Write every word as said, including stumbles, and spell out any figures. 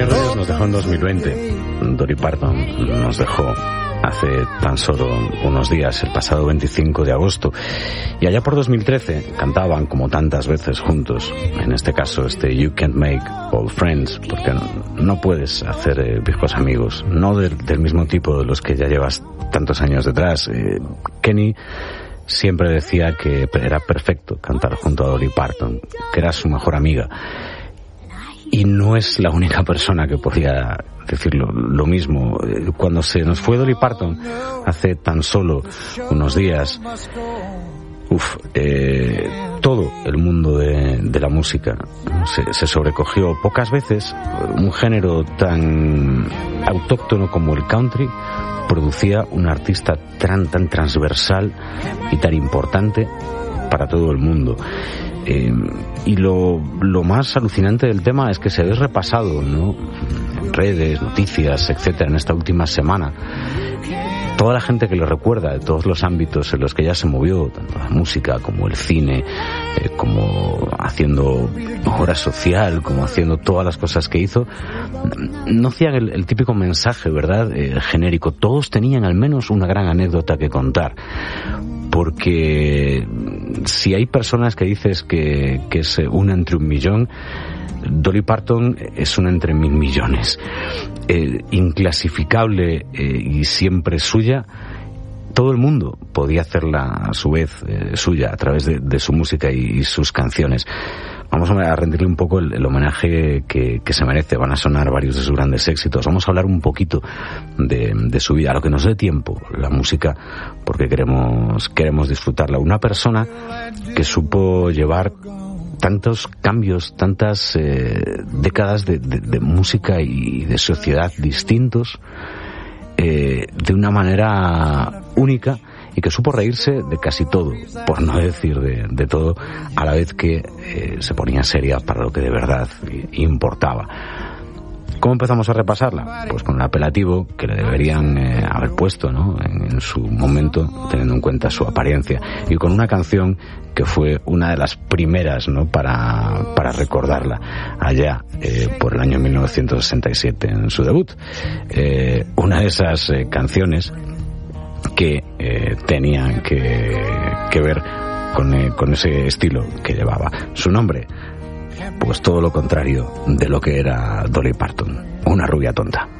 Kenny Rogers nos dejó en dos mil veinte. Dolly Parton nos dejó hace tan solo unos días, el pasado veinticinco de agosto. Y allá por dos mil trece cantaban como tantas veces juntos, en este caso este You Can't Make Old Friends, porque no, no puedes hacer eh, viejos amigos, no del, del mismo tipo de los que ya llevas tantos años detrás. Eh, Kenny siempre decía que era perfecto cantar junto a Dolly Parton, que era su mejor amiga. Y no es la única persona que podía decirlo lo mismo. Cuando se nos fue Dolly Parton hace tan solo unos días, uf, eh, todo el mundo de, de la música se, se sobrecogió. Pocas veces un género tan autóctono como el country producía un artista tan, tan transversal y tan importante para todo el mundo. Eh, y lo, lo más alucinante del tema es que se habéis repasado, ¿no?, redes, noticias, etcétera, en esta última semana, toda la gente que lo recuerda de todos los ámbitos en los que ella se movió, tanto la música como el cine, eh, como haciendo obra social, como haciendo todas las cosas que hizo, no hacían el, el típico mensaje, ¿verdad?, eh, genérico. Todos tenían al menos una gran anécdota que contar. Porque si hay personas que dices que, que es una entre un millón, Dolly Parton es una entre mil millones. Eh, inclasificable eh, y siempre suya. Todo el mundo podía hacerla a su vez eh, suya a través de, de su música y, y sus canciones. Vamos a rendirle un poco el, el homenaje que, que se merece. Van a sonar varios de sus grandes éxitos. Vamos a hablar un poquito de, de su vida, a lo que nos dé tiempo, la música, porque queremos, queremos disfrutarla. Una persona que supo llevar tantos cambios, tantas eh, décadas de, de, de música y de sociedad distintos, eh, de una manera única, y que supo reírse de casi todo, por no decir de, de todo, a la vez que eh, se ponía seria para lo que de verdad importaba. ¿Cómo empezamos a repasarla? Pues con el apelativo que le deberían eh, haber puesto, ¿no?, en, en su momento, teniendo en cuenta su apariencia, y con una canción que fue una de las primeras, ¿no?, para, para recordarla, allá eh, por el año mil novecientos sesenta y siete, en su debut. Eh, una de esas eh, canciones que eh, tenían que, que ver con, eh, con ese estilo que llevaba. Su nombre, pues todo lo contrario de lo que era Dolly Parton, una rubia tonta.